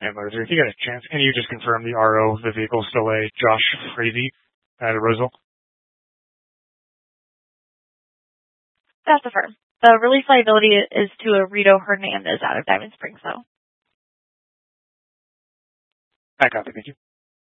And Motor, if you got a chance, can you just confirm the RO of the vehicle is still a Josh Frazee at Roseville? That's affirmed. The release liability is to a Rito Hernandez out of Diamond Springs, though. I copy, thank you.